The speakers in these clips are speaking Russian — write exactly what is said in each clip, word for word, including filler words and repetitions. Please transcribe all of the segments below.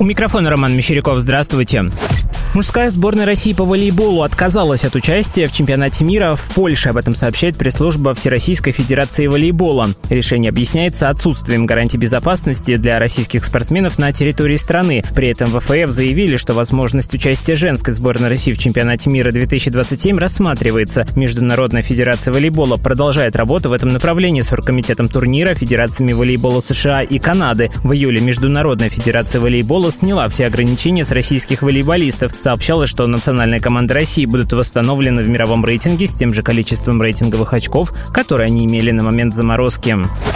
У микрофона Роман Мещеряков. Здравствуйте. Мужская сборная России по волейболу отказалась от участия в чемпионате мира в Польше. Об этом сообщает пресс-служба Всероссийской Федерации волейбола. Решение объясняется отсутствием гарантий безопасности для российских спортсменов на территории страны. При этом в ВФФ заявили, что возможность участия женской сборной России в чемпионате мира две тысячи двадцать семь рассматривается. Международная федерация волейбола продолжает работу в этом направлении с оргкомитетом турнира, федерациями волейбола США и Канады. В июле Международная федерация волейбола сняла все ограничения с российских волейболистов. Сообщалось, что национальные команды России будут восстановлены в мировом рейтинге с тем же количеством рейтинговых очков, которые они имели на момент заморозки.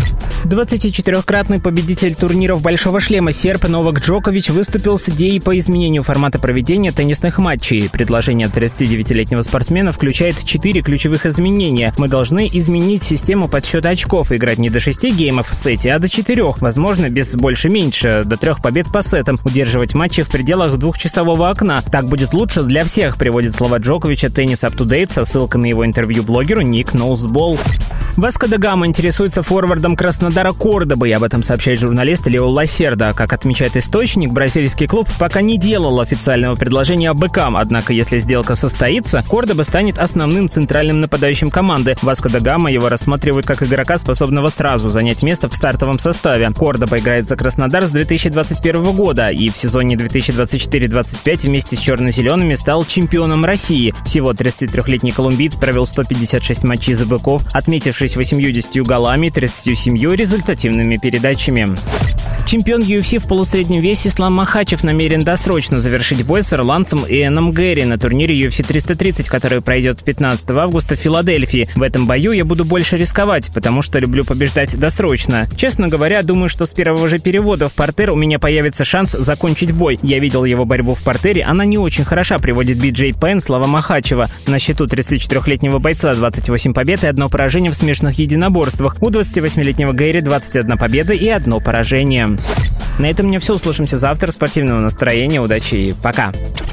двадцатичетырёхкратный победитель турниров «Большого шлема» серб Новак Джокович выступил с идеей по изменению формата проведения теннисных матчей. Предложение тридцатидевятилетнего спортсмена включает четыре ключевых изменения. Мы должны изменить систему подсчета очков, играть не до шести геймов в сете, а до четырех, возможно, без больше-меньше, до трех побед по сетам, удерживать матчи в пределах двухчасового окна. Так будет лучше для всех, приводит слова Джоковича Tennis Up to Date со ссылкой на его интервью блогеру Ник Ноузбол. Васко да Гама интересуется форвардом Краснодара Кордобы, и об этом сообщает журналист Лео Ласерда. Как отмечает источник, бразильский клуб пока не делал официального предложения быкам, однако если сделка состоится, Кордоба станет основным центральным нападающим команды. Васко да Гама его рассматривают как игрока, способного сразу занять место в стартовом составе. Кордоба играет за Краснодар с две тысячи двадцать первого года и в сезоне две тысячи двадцать четыре двадцать пять вместе с черно-зелеными стал чемпионом России. Всего тридцатитрёхлетний колумбиец провел сто пятьдесят шесть матчей за быков, отметившись восемьюдесятью голами, тридцатью семью результативными передачами. Чемпион ю эф си в полусреднем весе Ислам Махачев намерен досрочно завершить бой с ирландцем Иэном Гэри на турнире ю эф си триста тридцать, который пройдет пятнадцатого августа в Филадельфии. В этом бою я буду больше рисковать, потому что люблю побеждать досрочно. Честно говоря, думаю, что с первого же перевода в партер у меня появится шанс закончить бой. Я видел его борьбу в партере, она не очень хороша, приводит Би-Джей Пен слова Махачева. На счету тридцатичетырёхлетнего бойца двадцать восемь побед и одно поражение в смешанных единоборствах. У двадцативосьмилетнего Гэри двадцать одна победа и одно поражение. На этом у меня все. Услышимся завтра. Спортивного настроения, удачи и пока.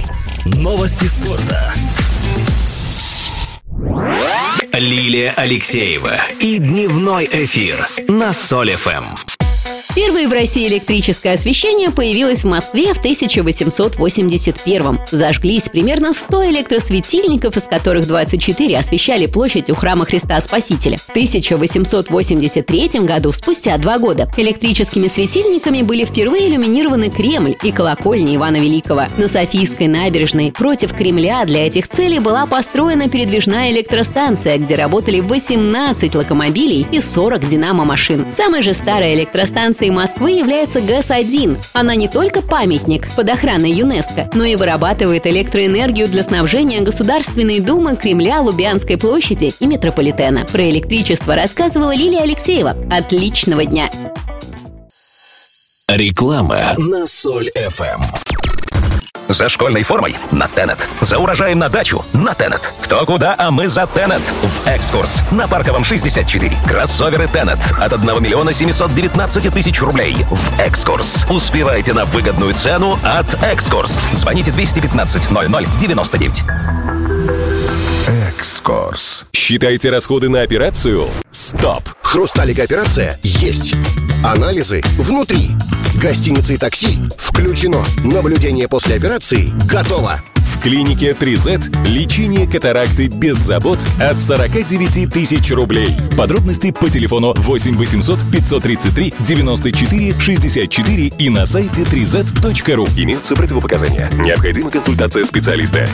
Новости спорта. Лилия Алексеева и дневной эфир на Соль эф эм. Впервые в России электрическое освещение появилось в Москве в тысяча восемьсот восемьдесят первом. Зажглись примерно сто электросветильников, из которых двадцать четыре освещали площадь у храма Христа Спасителя. В тысяча восемьсот восемьдесят третьем году, спустя два года, электрическими светильниками были впервые иллюминированы Кремль и колокольня Ивана Великого. На Софийской набережной против Кремля для этих целей была построена передвижная электростанция, где работали восемнадцать локомобилей и сорок динамо-машин. Самой же старой электростанцией Москвы является ГЭС один. Она не только памятник под охраной ЮНЕСКО, но и вырабатывает электроэнергию для снабжения Государственной Думы, Кремля, Лубянской площади и метрополитена. Про электричество рассказывала Лилия Алексеева. Отличного дня! Реклама на Соль эф эм. За школьной формой на Тенет. За урожаем на дачу на Тенет. Кто куда, а мы за Тенет. В экскурс на Парковом шестьдесят четыре. Кроссоверы Тенет от одного миллиона семисот девятнадцати тысяч рублей. В экскурс. Успевайте на выгодную цену от экскурс. Звоните двести пятнадцать ноль ноль девяносто девять. Экскурс. Считайте расходы на операцию? Стоп! Хрусталик операция есть. Анализы внутри. Гостиница и такси включено. Наблюдение после операции готово. В клинике три зет лечение катаракты без забот от сорок девять тысяч рублей. Подробности по телефону восемь восемьсот пятьсот тридцать три девяносто четыре шестьдесят четыре и на сайте три зет точка ру. Имеются противопоказания. Необходима консультация специалиста.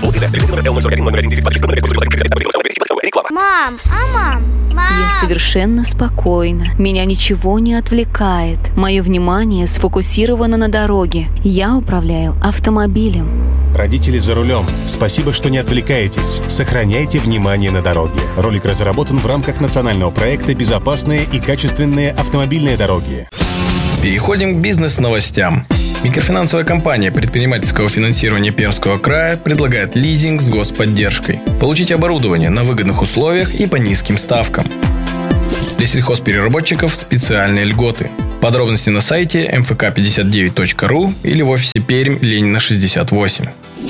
Мам, а мам? Мам. Я совершенно спокойна. Меня ничего не отвлекает. Мое внимание сфокусировано на дороге. Я управляю автомобилем. Родители за рулем. Спасибо, что не отвлекаетесь. Сохраняйте внимание на дороге. Ролик разработан в рамках национального проекта «Безопасные и качественные автомобильные дороги». Переходим к бизнес-новостям. Микрофинансовая компания предпринимательского финансирования Пермского края предлагает лизинг с господдержкой. Получите оборудование на выгодных условиях и по низким ставкам. Для сельхозпереработчиков специальные льготы. Подробности на сайте эм эф ка пятьдесят девять точка ру или в офисе Пермь, Ленина шестьдесят восемь.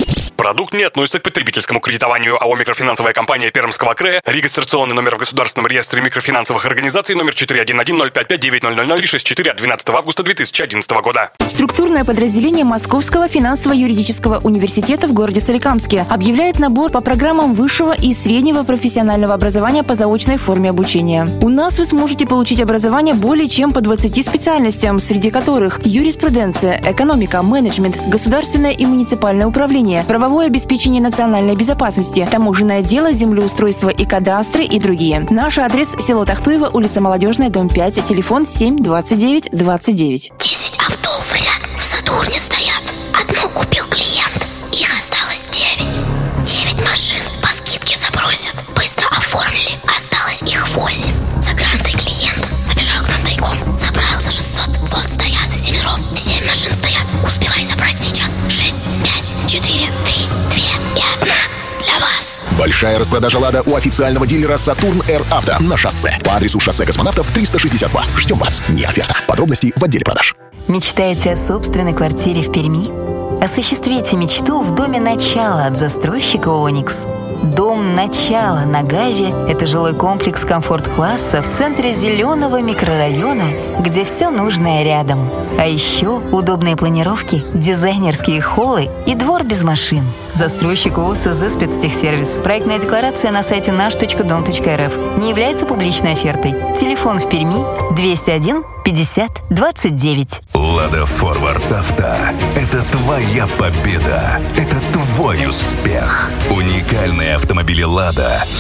Продукт не относится к потребительскому кредитованию. АО «Микрофинансовая компания Пермского края». Регистрационный номер в Государственном реестре микрофинансовых организаций номер четыре один один ноль пять пять девять ноль ноль ноль шесть четыре от двенадцатого августа две тысячи одиннадцатого года. Структурное подразделение Московского финансово-юридического университета в городе Соликамске объявляет набор по программам высшего и среднего профессионального образования по заочной форме обучения. У нас вы сможете получить образование более чем по двадцати специальностям, среди которых юриспруденция, экономика, менеджмент, государственное и муниципальное управление, правовое обеспечение национальной безопасности, таможенное дело, землеустройство и кадастры и другие. Наш адрес – село Тахтуево, улица Молодежная, дом пять, телефон семь двадцать девять двадцать девять. Десять авто в ряд в Сатурне стоят. Одну купил клиент. Их осталось девять. Девять машин по скидке забросят. Быстро оформили. Осталось их восемь. За грантой клиент забежал к нам тайком. Забрал за шестьсот. Вот стоят всемиром. Семь машин стоят. Успевай забрать сейчас. Шесть, пять, четыре, три, две и одна. Для вас. Большая распродажа «Лада» у официального дилера «Сатурн Р Авто» на шоссе. По адресу шоссе Космонавтов триста шестьдесят два. Ждем вас. Не оферта. Подробности в отделе продаж. Мечтаете о собственной квартире в Перми? Осуществите мечту в доме «Начало» от застройщика «Оникс». Дом «Начало» на Гайве – это жилой комплекс комфорт-класса в центре зеленого микрорайона, где все нужное рядом. А еще удобные планировки, дизайнерские холлы и двор без машин. Застройщик ООО «СЗ Спецтехсервис». Проектная декларация на сайте наш точка дом точка эр эф не является публичной офертой. Телефон в Перми двести один пятьдесят двадцать девять. «Лада Форвард Авто» — это твоя победа. Это твой успех. Уникальные автомобили «Лада»